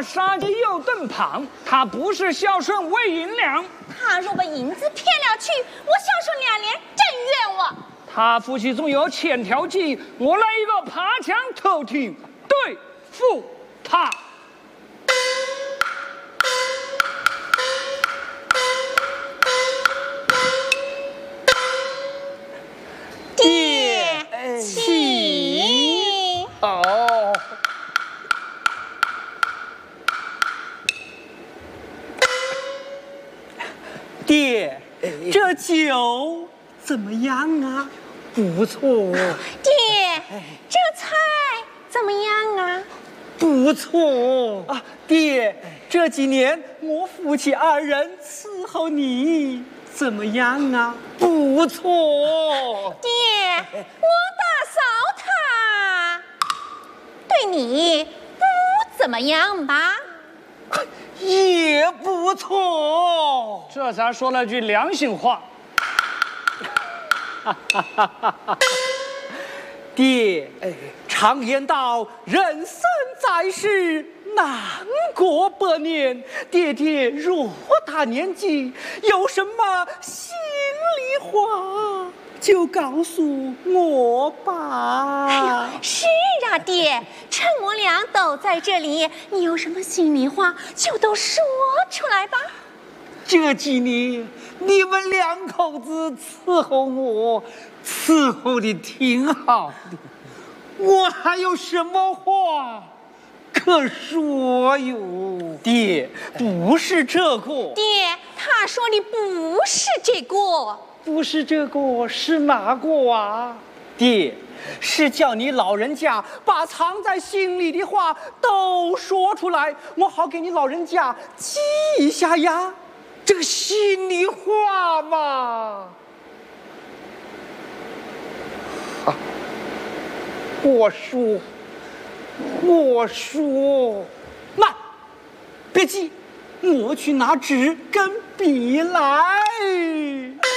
杀鸡又炖胖，他不是孝顺为银两。 他若把银子骗了去，我孝顺2年真冤枉。 他夫妻总有千条计，我来一个爬墙偷听对付他。 爹，请。 哦。 爹，这酒怎么样啊？不错。 爹，这菜怎么样啊？ 不错啊。爹，这几年我夫妻2人伺候你怎么样啊？不错。 爹，我大嫂她对你不怎么样吧？ 也不错。 这才说了句良心话。 爹，常言道，人生在世难过百年。爹爹偌大年纪，有什么心里话就告诉我吧。 是啊，爹，趁我俩都在这里，你有什么心里话就都说出来吧。 这几年你们2口子伺候我，伺候的挺好的，我还有什么话可说哟？爹，不是这个。 爹，他说的不是这个。 不是这个，是哪个啊？爹，是叫你老人家把藏在心里的话都说出来，我好给你老人家记一下呀。这个心里话嘛。我说，慢，别急，我去拿纸跟笔来。